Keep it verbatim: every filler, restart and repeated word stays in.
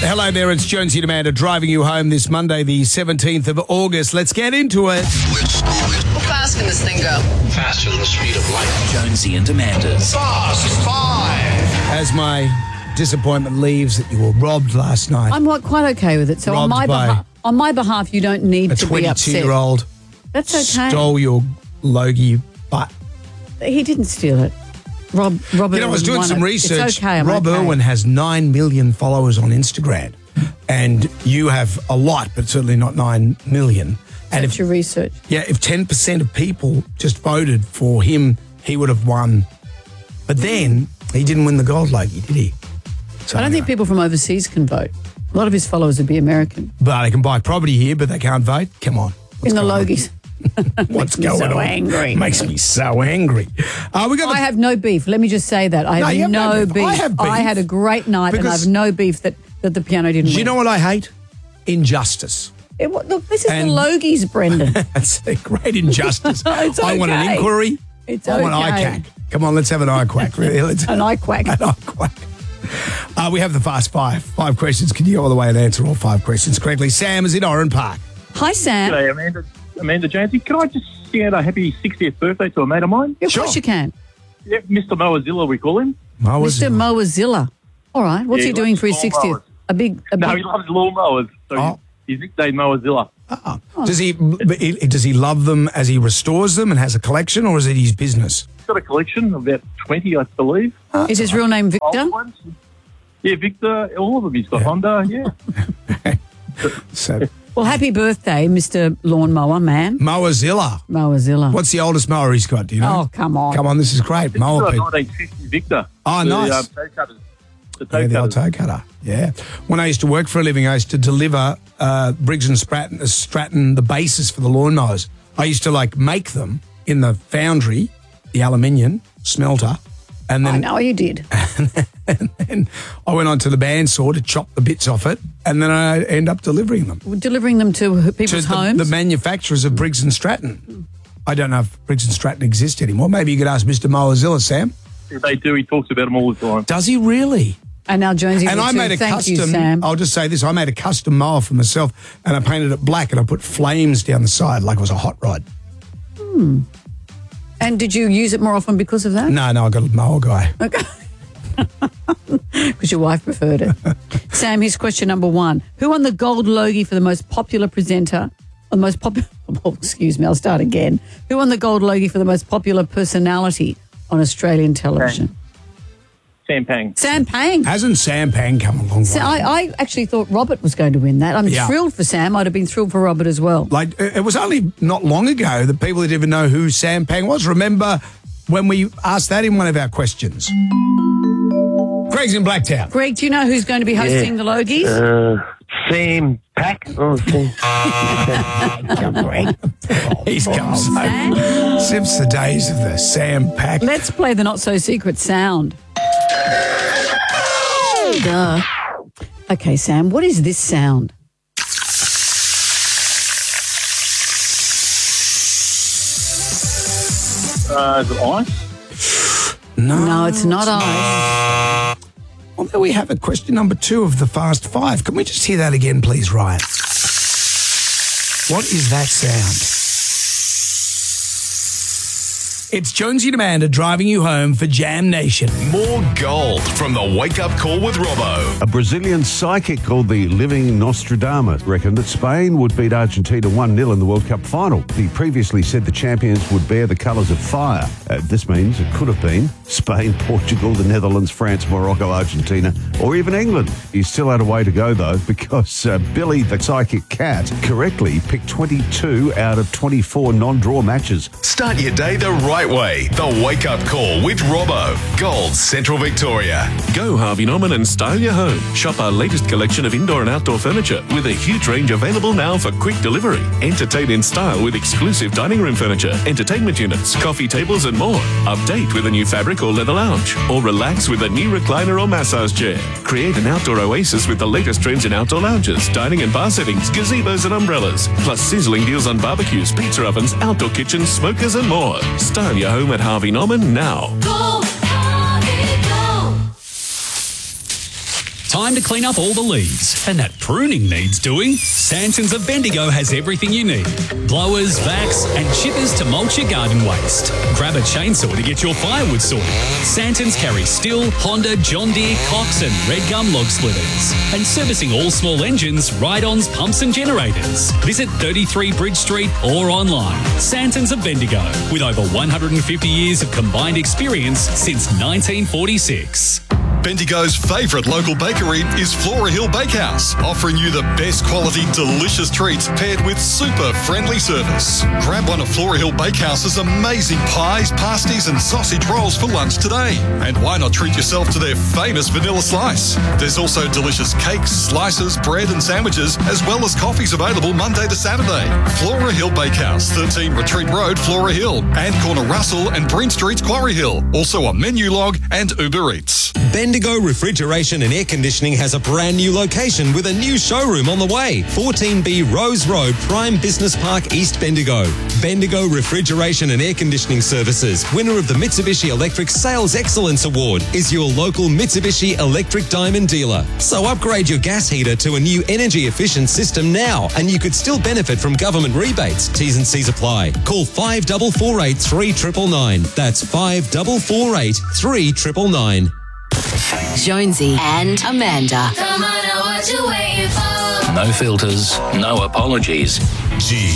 Hello there, it's Jonesy and Amanda driving you home this Monday, the seventeenth of August. Let's get into it. How fast can this thing go? Faster than the speed of light. Jonesy and Amanda's Fast Five. As my disappointment leaves that you were robbed last night. I'm like, quite okay with it. So on Robbed my, by behalf, on my behalf, you don't need a to be upset. twenty-two-year-old That's okay. stole your Logie butt. He didn't steal it. Rob, Robert You know, I was Irwin doing won some it. research. It's okay, I'm Rob okay. Irwin has nine million followers on Instagram, and you have a lot, but certainly not nine million. And That's if your research. yeah, if ten percent of people just voted for him, he would have won. But then he didn't win the gold Logie, did he? So I don't think anyway. people from overseas can vote. A lot of his followers would be American. But they can buy property here, but they can't vote. Come on. What's In the going on? Logies. What's me going so on? angry. Makes me so angry. Uh, we got the I have no beef. Let me just say that. I No, have you have no, no beef. beef. I have beef. I had a great night and I Because- have no beef that, that the piano didn't Do win. you know what I hate? Injustice. It, wa- look, this is And- the Logies, Brendan. That's a great injustice. It's I want an okay. inquiry. It's I want okay. I C A C. Come on, let's have an I quack. Really. Let's An eye quack. an I quack. Uh, we have the fast five. Five questions. Can you go all the way and answer all five questions correctly? Sam is in Oran Park. Hi, Sam. G'day, Amanda. Amanda Jonesy. Can I just sing out a happy sixtieth birthday to a mate of mine? Of Sure. course you can. Yeah, Mister Moazilla, we call him. Mo was Mister Moazilla. All right. What's Yeah, he he doing likes for his lawnmowers. sixtieth? A big... A No, big he loves lawnmowers, so Oh. he's, he's nicknamed Moazilla. Oh. Does he does he love them as he restores them and has a collection, or is it his business? He's got a collection of about twenty, I believe. Is his real name Victor? Old ones. Yeah, Victor, all of them. He's got Honda, yeah. So Well, happy birthday, Mister Lawnmower Man. Moazilla. Moazilla. What's the oldest mower he's got? Do you know? Oh, come on. Come on, this is great. He's Mower got a people. nineteen fifty Victor. Oh, the, nice. Um, toe cutters. The toe Yeah, the old cutters. toe cutter. Yeah. When I used to work for a living, I used to deliver uh, Briggs and Stratton, uh, Stratton the bases for the lawnmowers. I used to like make them in the foundry, the aluminium smelter, and I then know you did. and then I went on to the bandsaw to chop the bits off it, and then I end up delivering them Delivering them to to people's the, homes. the manufacturers of Briggs and Stratton. I don't know if Briggs and Stratton exist anymore. Maybe you could ask Mister Moazilla, Sam. Yeah, they do. He talks about them all the time. Does he really? and now Jonesy And will I too. made a Thank custom, you, Sam. I'll just say this, I made a custom mower for myself and I painted it black and I put flames down the side like it was a hot rod. And did you use it more often because of that? No, no, I got a mower guy. Okay. Because your wife preferred it. Sam, here's question number one. Who won the Gold Logie for the most popular presenter? Or the most popular, oh, excuse me, I'll start again. Who won the Gold Logie for the most popular personality on Australian television? Sam Pang. Sam Pang. Hasn't Sam Pang come a long way? So I, I actually thought Robert was going to win that. I'm Yeah. thrilled for Sam. I'd have been thrilled for Robert as well. Like, it was only not long ago that people didn't even know who Sam Pang was. Remember when we asked that in one of our questions? Craig's in Blacktown. Greg, do you know who's going to be hosting the Logies? Uh, Sam Pack. Oh, Sam. He's come so Sam? since the days of the Sam Pack. Let's play the not-so-secret sound. Duh. Okay, Sam, what is this sound? Uh, is it ice? No, No, it's not ice. Well, there we have it. Question number two of the Fast Five. Can we just hear that again, please, Ryan? What is that sound? It's Jonesy and Amanda driving you home for Jam Nation. More gold from the Wake Up Call with Robbo. A Brazilian psychic called the Living Nostradamus reckoned that Spain would beat Argentina one nil in the World Cup final. He previously said the champions would bear the colours of fire. Uh, this means it could have been Spain, Portugal, the Netherlands, France, Morocco, Argentina, or even England. He's still had a way to go, though, because uh, Billy the Psychic Cat correctly picked twenty-two out of twenty-four non-draw matches. Start your day the right way. The Wake Up Call with Robbo. Gold Central Victoria. Go Harvey Norman and style your home. Shop our latest collection of indoor and outdoor furniture with a huge range available now for quick delivery. Entertain in style with exclusive dining room furniture, entertainment units, coffee tables and more. Update with a new fabric or leather lounge. Or relax with a new recliner or massage chair. Create an outdoor oasis with the latest trends in outdoor lounges, dining and bar settings, gazebos and umbrellas. Plus sizzling deals on barbecues, pizza ovens, outdoor kitchens, smokers and more. Style your home at Harvey Norman now. time to clean up all the leaves, and that pruning needs doing. Santons of Bendigo has everything you need. Blowers, vacs, and chippers to mulch your garden waste. Grab a chainsaw to get your firewood sorted. Santons carry Stihl, Honda, John Deere, Cox, and Red Gum log splitters. And servicing all small engines, ride-ons, pumps, and generators. Visit thirty-three Bridge Street or online. Santons of Bendigo, with over one hundred fifty years of combined experience since nineteen forty-six. Bendigo's favourite local bakery is Flora Hill Bakehouse, offering you the best quality, delicious treats paired with super friendly service. Grab one of Flora Hill Bakehouse's amazing pies, pasties and sausage rolls for lunch today. And why not treat yourself to their famous vanilla slice? There's also delicious cakes, slices, bread and sandwiches, as well as coffees available Monday to Saturday. Flora Hill Bakehouse, thirteen Retreat Road, Flora Hill, and Corner Russell and Breen Street, Quarry Hill. Also on Menu Log and Uber Eats. Bendigo Refrigeration and Air Conditioning has a brand new location with a new showroom on the way. fourteen B Rose Road, Prime Business Park, East Bendigo. Bendigo Refrigeration and Air Conditioning Services, winner of the Mitsubishi Electric Sales Excellence Award, is your local Mitsubishi Electric Diamond dealer. So upgrade your gas heater to a new energy efficient system now, and you could still benefit from government rebates. T's and C's apply. Call five four four eight, three nine nine nine. That's five four four eight, three nine nine nine. Jonesy and Amanda. Come on, now what you waiting for? No filters, no apologies. G.